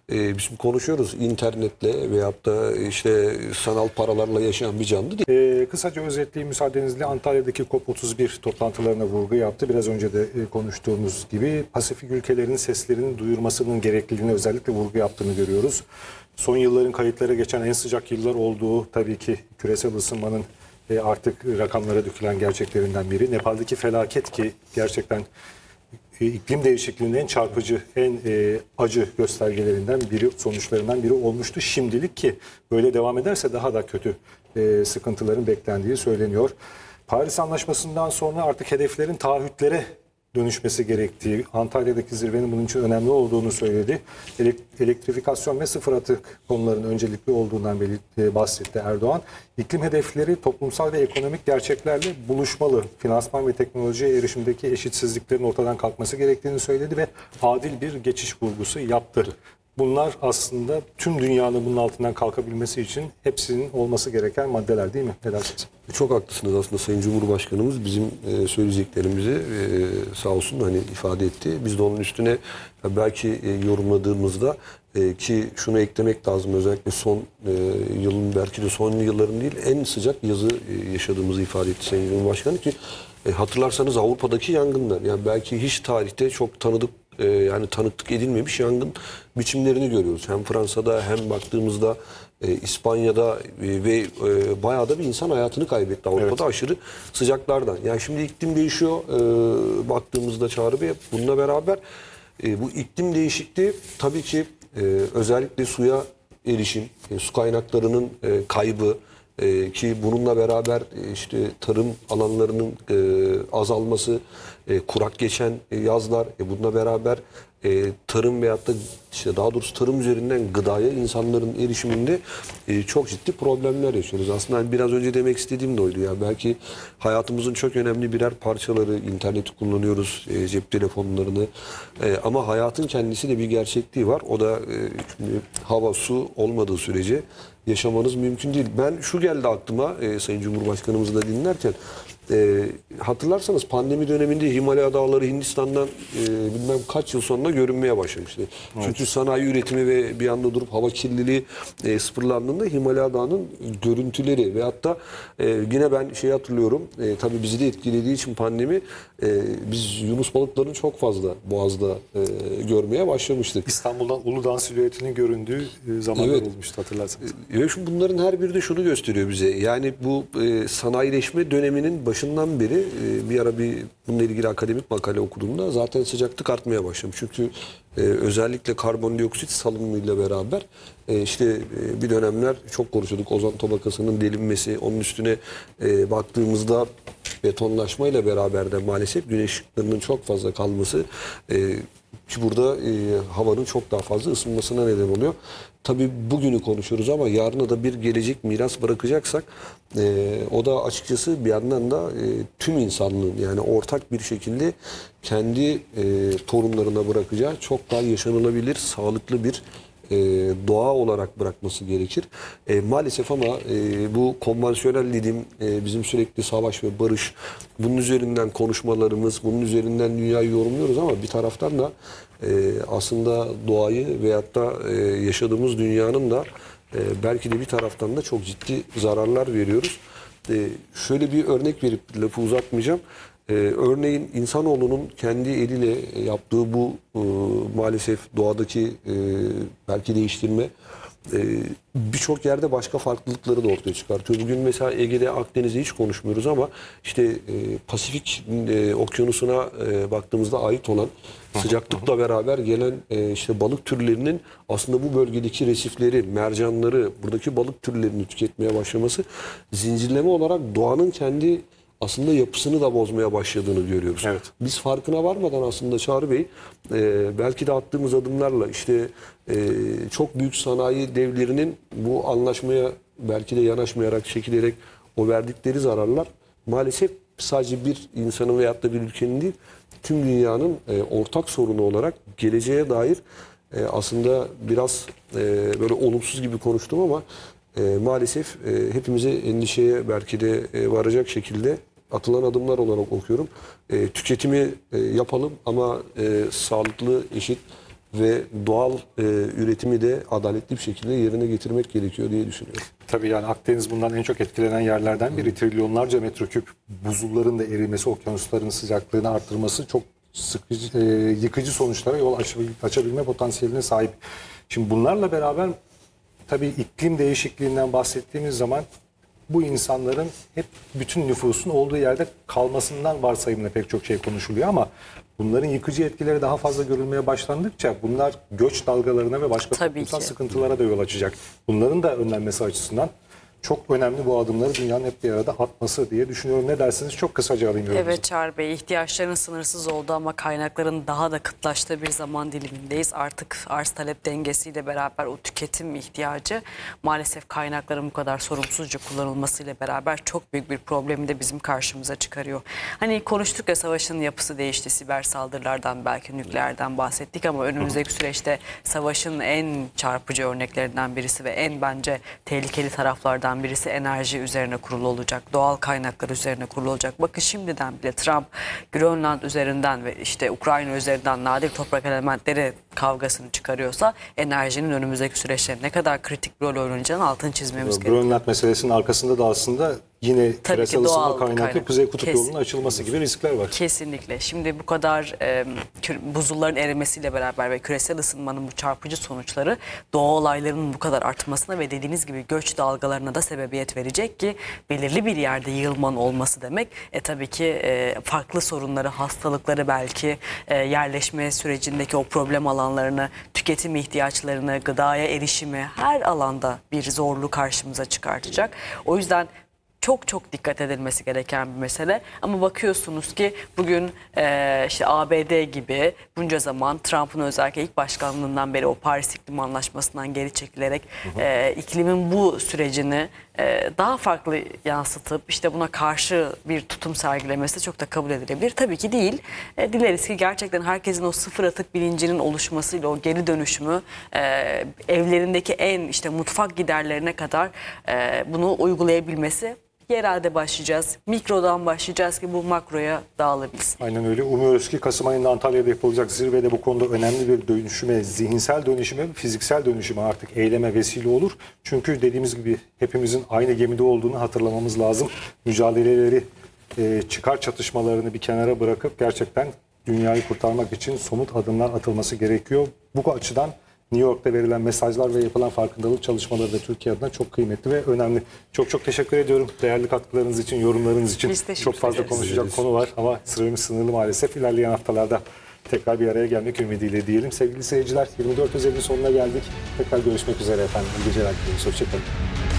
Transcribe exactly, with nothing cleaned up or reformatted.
e, biz konuşuyoruz internetle veyahut da işte sanal paralarla yaşayan bir canlı değil. Ee, kısaca özetleyeyim müsaadenizle. Antalya'daki COP otuz bir toplantılarına vurgu yaptı. Biraz önce de e, konuştuğumuz gibi Pasifik ülkelerin seslerini duyurmasının gerekliliğine özellikle vurgu yaptığını görüyoruz. Son yılların kayıtlara geçen en sıcak yıllar olduğu tabii ki küresel ısınmanın e, artık rakamlara dökülen gerçeklerinden biri. Nepal'deki felaket ki gerçekten e, iklim değişikliğinin en çarpıcı, en e, acı göstergelerinden biri, sonuçlarından biri olmuştu. Şimdilik ki böyle devam ederse daha da kötü e, sıkıntıların beklendiği söyleniyor. Paris Anlaşması'ndan sonra artık hedeflerin taahhütlere dönüşmesi gerektiği, Antalya'daki zirvenin bunun için önemli olduğunu söyledi. Elektrifikasyon ve sıfır atık konuların öncelikli olduğundan bahsetti Erdoğan. İklim hedefleri toplumsal ve ekonomik gerçeklerle buluşmalı. Finansman ve teknolojiye erişimdeki eşitsizliklerin ortadan kalkması gerektiğini söyledi ve adil bir geçiş vurgusu yaptı. Bunlar aslında tüm dünyanın bunun altından kalkabilmesi için hepsinin olması gereken maddeler değil mi? Ne dersiniz? Çok haklısınız aslında Sayın Cumhurbaşkanımız bizim e, söyleyeceklerimizi e, sağ olsun hani ifade etti. Biz de onun üstüne belki e, yorumladığımızda e, ki şunu eklemek lazım, özellikle son e, yılın belki de son yılların değil en sıcak yazı e, yaşadığımızı ifade etti Sayın Cumhurbaşkanı ki e, hatırlarsanız Avrupa'daki yangınlar yani belki hiç tarihte çok tanıdık e, yani tanıklık edilmemiş yangın biçimlerini görüyoruz. Hem Fransa'da hem baktığımızda E, İspanya'da e, ve e, bayağı da bir insan hayatını kaybetti Avrupa'da evet. Aşırı sıcaklardan. Yani şimdi iklim değişiyor e, baktığımızda Çağrı Bey. Bununla beraber e, bu iklim değişikliği tabii ki e, özellikle suya erişim, e, su kaynaklarının e, kaybı e, ki bununla beraber e, işte tarım alanlarının e, azalması, e, kurak geçen e, yazlar, e, bununla beraber e, tarım veyahut da işte daha doğrusu tarım üzerinden gıdaya insanların erişiminde e, çok ciddi problemler yaşıyoruz. Aslında hani biraz önce demek istediğim de oydu ya. Belki hayatımızın çok önemli birer parçaları, interneti kullanıyoruz, e, cep telefonlarını. E, ama hayatın kendisi de bir gerçekliği var. O da e, şimdi hava, su olmadığı sürece yaşamanız mümkün değil. Ben şu geldi aklıma e, Sayın Cumhurbaşkanımızı da dinlerken. E, hatırlarsanız pandemi döneminde Himalaya Dağları Hindistan'dan e, bilmem kaç yıl sonra görünmeye başlamıştı. Evet. Çünkü sanayi üretimi ve bir anda durup hava kirliliği e, sıfırlandığında Himalaya Dağı'nın görüntüleri ve hatta e, yine ben şey hatırlıyorum e, tabii bizi de etkilediği için pandemi e, biz yunus balıklarını çok fazla Boğaz'da e, görmeye başlamıştık. İstanbul'dan Uludağ silüetinin göründüğü e, zamanlar evet. olmuştu hatırlarsanız. E, ve şu bunların her biri de şunu gösteriyor bize. Yani bu e, sanayileşme döneminin başından beri e, bir ara bir bununla ilgili akademik makale okuduğumda zaten sıcaklık artmaya başlamış. Çünkü e, özellikle karbondioksit salınımıyla beraber e, işte e, bir dönemler çok konuşuyorduk ozon tabakasının delinmesi, onun üstüne e, baktığımızda betonlaşmayla beraber de maalesef güneş ışıklarının çok fazla kalması e, ki burada e, havanın çok daha fazla ısınmasına neden oluyor. Tabii bugünü konuşuyoruz ama yarına da bir gelecek miras bırakacaksak e, o da açıkçası bir yandan da e, tüm insanlığın yani ortak bir şekilde kendi e, torunlarına bırakacağı çok daha yaşanılabilir, sağlıklı bir e, doğa olarak bırakması gerekir. E, maalesef ama e, bu konvansiyonel dediğim e, bizim sürekli savaş ve barış, bunun üzerinden konuşmalarımız, bunun üzerinden dünyayı yorumluyoruz ama bir taraftan da e, aslında doğayı veyahut da e, yaşadığımız dünyanın da e, belki de bir taraftan da çok ciddi zararlar veriyoruz. E, şöyle bir örnek verip lafı uzatmayacağım. Ee, örneğin insanoğlunun kendi eliyle yaptığı bu e, maalesef doğadaki e, belki değiştirme e, birçok yerde başka farklılıkları da ortaya çıkartıyor. Bugün mesela Ege'de, Akdeniz'de hiç konuşmuyoruz ama işte e, Pasifik e, okyanusuna e, baktığımızda ait olan sıcaklıkla beraber gelen e, işte balık türlerinin aslında bu bölgedeki resifleri, mercanları, buradaki balık türlerini tüketmeye başlaması zincirleme olarak doğanın kendi aslında yapısını da bozmaya başladığını görüyoruz. Evet. Biz farkına varmadan aslında Çağrı Bey e, belki de attığımız adımlarla işte e, çok büyük sanayi devlerinin bu anlaşmaya belki de yanaşmayarak, çekilerek o verdikleri zararlar maalesef sadece bir insanın veyahut da bir ülkenin değil tüm dünyanın e, ortak sorunu olarak geleceğe dair e, aslında biraz e, böyle olumsuz gibi konuştum ama E, maalesef e, hepimize endişeye belki de e, varacak şekilde atılan adımlar olarak okuyorum. E, tüketimi e, yapalım ama e, sağlıklı, eşit ve doğal e, üretimi de adaletli bir şekilde yerine getirmek gerekiyor diye düşünüyorum. Tabii yani Akdeniz bundan en çok etkilenen yerlerden biri. Trilyonlarca metreküp buzulların da erimesi, okyanusların sıcaklığını arttırması çok sıkıcı, e, yıkıcı sonuçlara yol açabil- açabilme potansiyeline sahip. Şimdi bunlarla beraber tabii iklim değişikliğinden bahsettiğimiz zaman bu insanların hep bütün nüfusun olduğu yerde kalmasından varsayımla pek çok şey konuşuluyor ama bunların yıkıcı etkileri daha fazla görülmeye başlandıkça bunlar göç dalgalarına ve başka Tabii toplumsal ki. sıkıntılara da yol açacak. Bunların da önlenmesi açısından çok önemli bu adımları dünyanın hep bir arada atması diye düşünüyorum. Ne dersiniz? Çok kısaca alayım yorumunuzu. Evet Çağrı Bey, ihtiyaçların sınırsız olduğu ama kaynakların daha da kıtlaştığı bir zaman dilimindeyiz. Artık arz talep dengesiyle beraber o tüketim ihtiyacı maalesef kaynakların bu kadar sorumsuzca kullanılmasıyla beraber çok büyük bir problemi de bizim karşımıza çıkarıyor. Hani konuştuk ya, savaşın yapısı değişti, siber saldırılardan, belki nükleerden bahsettik ama önümüzdeki süreçte savaşın en çarpıcı örneklerinden birisi ve en bence tehlikeli taraflardan birisi enerji üzerine kurulu olacak. Doğal kaynaklar üzerine kurulu olacak. Bakın şimdiden bile Trump Grönland üzerinden ve işte Ukrayna üzerinden nadir toprak elementleri kavgasını çıkarıyorsa enerjinin önümüzdeki süreçte ne kadar kritik bir rol oynayacağını altını çizmemiz gerekiyor. Grönland meselesinin arkasında da aslında yine Tabii küresel ki ısınma doğal kaynaklı kaynak. Kuzey Kutup Kesin. yolunun açılması gibi riskler var. Kesinlikle. Şimdi bu kadar e, kü- buzulların erimesiyle beraber ve küresel ısınmanın bu çarpıcı sonuçları doğa olaylarının bu kadar artmasına ve dediğiniz gibi göç dalgalarına da sebebiyet verecek ki belirli bir yerde yığılmanın olması demek e, tabii ki e, farklı sorunları, hastalıkları, belki e, yerleşme sürecindeki o problem alanlarını, tüketim ihtiyaçlarını, gıdaya erişimi her alanda bir zorluğu karşımıza çıkartacak. O yüzden çok çok dikkat edilmesi gereken bir mesele. Ama bakıyorsunuz ki bugün e, işte A B D gibi bunca zaman Trump'ın özellikle ilk başkanlığından beri o Paris İklim Anlaşması'ndan geri çekilerek e, iklimin bu sürecini e, daha farklı yansıtıp işte buna karşı bir tutum sergilemesi çok da kabul edilebilir. Tabii ki değil. E, dileriz ki gerçekten herkesin o sıfır atık bilincinin oluşmasıyla o geri dönüşümü e, evlerindeki en işte mutfak giderlerine kadar e, bunu uygulayabilmesi. Yerelde başlayacağız, mikrodan başlayacağız ki bu makroya dağılabilsin. Aynen öyle. Umuyoruz ki Kasım ayında Antalya'da yapılacak zirvede bu konuda önemli bir dönüşüme, zihinsel dönüşüme, fiziksel dönüşüme, artık eyleme vesile olur. Çünkü dediğimiz gibi hepimizin aynı gemide olduğunu hatırlamamız lazım. Mücadeleleri, e, çıkar çatışmalarını bir kenara bırakıp gerçekten dünyayı kurtarmak için somut adımlar atılması gerekiyor. Bu açıdan New York'ta verilen mesajlar ve yapılan farkındalık çalışmaları da Türkiye adına çok kıymetli ve önemli. Çok çok teşekkür ediyorum değerli katkılarınız için, yorumlarınız için. Biz teşekkür Çok fazla ederiz. konuşacak konu var ama süremiz sınırlı maalesef. İlerleyen haftalarda tekrar bir araya gelmek ümidiyle diyelim. Sevgili seyirciler, yirmi dört Özel'in sonuna geldik. Tekrar görüşmek üzere efendim. İyi geceler diliyoruz. Hoşçakalın.